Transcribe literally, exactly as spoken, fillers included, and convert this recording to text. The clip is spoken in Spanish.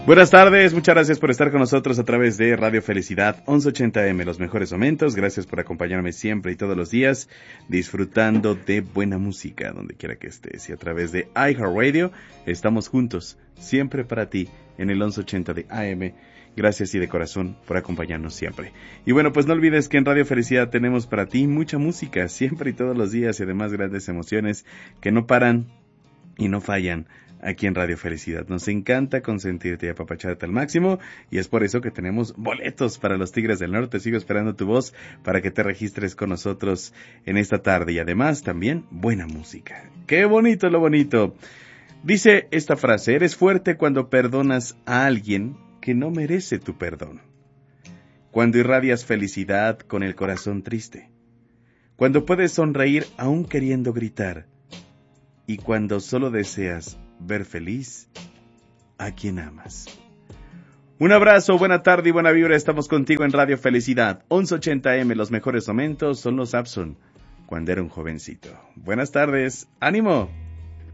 Buenas tardes, muchas gracias por estar con nosotros a través de Radio Felicidad once ochenta eme, los mejores momentos. Gracias por acompañarme siempre y todos los días, disfrutando de buena música donde quiera que estés. Y a través de iHeartRadio estamos juntos, siempre para ti, en el once ochenta de A M. Gracias y de corazón por acompañarnos siempre. Y bueno, pues no olvides que en Radio Felicidad tenemos para ti mucha música, siempre y todos los días, y además grandes emociones que no paran y no fallan. Aquí en Radio Felicidad nos encanta consentirte y apapacharte al máximo, y es por eso que tenemos boletos para los Tigres del Norte. Sigo esperando tu voz para que te registres con nosotros en esta tarde, y además también buena música. ¡Qué bonito lo bonito! Dice esta frase: eres fuerte cuando perdonas a alguien que no merece tu perdón, cuando irradias felicidad con el corazón triste, cuando puedes sonreír aún queriendo gritar, y cuando solo deseas ver feliz a quien amas. Un abrazo, buena tarde y buena vibra. Estamos contigo en Radio Felicidad once ochenta eme. Los mejores momentos son los Abson, cuando era un jovencito. Buenas tardes, ánimo.